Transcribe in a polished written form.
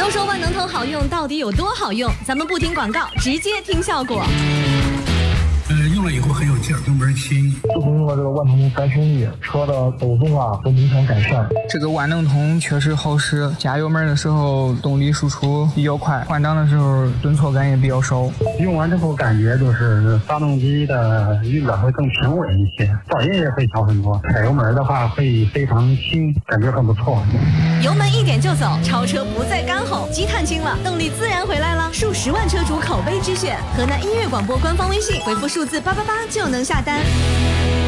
说说万能通好用到底有多好用？咱们不听广告，直接听效果。 用了以后很有劲儿，油门轻。 自从用了这个万能通3兄弟，车的抖动啊都明显改善。 这个万能通确实好使，加油门的时候动力输出比较快，换挡的时候顿挫感也比较少。 用完之后感觉就是发动机的运转会更平稳一些，噪音也会小很多。踩油门的话会非常轻，感觉很不错。 油门一点就走，超车不再干吼，积碳轻了，动力自然回来了。数10万车主口碑之选，河南音乐广播官方微信回复数字888就能下单。